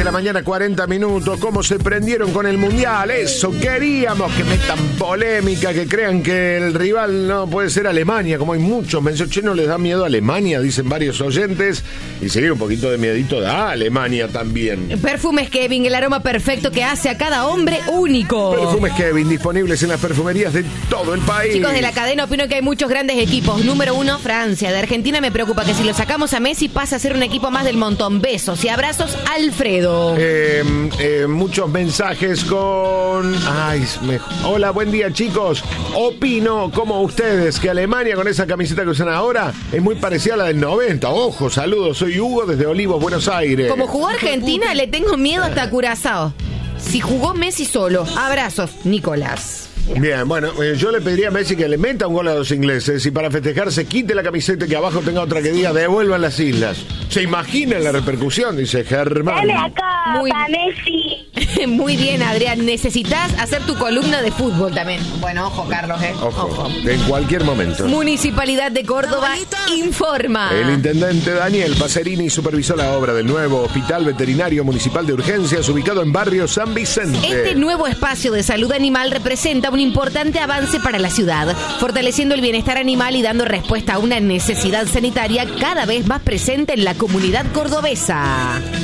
la mañana, 40 minutos. ¿Cómo se prendieron con el Mundial? Eso queríamos, que metan polémica, que crean que el rival no puede ser Alemania, como hay muchos mensajes. Che, ¿no les da miedo a Alemania? Dicen varios oyentes. Y seguir un poquito de miedito de Alemania también. Perfumes Kevin, el aroma perfecto que hace a cada hombre único. Perfumes Kevin, disponibles en las perfumerías de todo el país. Chicos de la cadena, opino que hay muchos grandes equipos. Número 1, Francia. De Argentina me preocupa que si lo sacamos a Messi pasa a ser un equipo más del montón. Besos y abrazos, Alfredo. Muchos mensajes con... Hola, buen día, chicos. Opino, como ustedes, que Alemania con esa camiseta que usan ahora es muy parecida a la del 90. Ojo, saludos, soy Hugo desde Olivos, Buenos Aires. Como jugó Argentina, le tengo miedo hasta Curazao. Si jugó Messi solo, abrazos, Nicolás. Bien, bueno, yo le pediría a Messi que le meta un gol a los ingleses y para festejar se quite la camiseta y que abajo tenga otra que diga devuelvan las islas. ¿Se imagina la repercusión? Dice Germán. Dale acá, Messi. Muy bien, Adrián. Necesitas hacer tu columna de fútbol también. Bueno, ojo, Carlos, Ojo. En cualquier momento. Municipalidad de Córdoba informa. El intendente Daniel Pacerini supervisó la obra del nuevo Hospital Veterinario Municipal de Urgencias ubicado en barrio San Vicente. Este nuevo espacio de salud animal representa un importante avance para la ciudad, fortaleciendo el bienestar animal y dando respuesta a una necesidad sanitaria cada vez más presente en la comunidad cordobesa.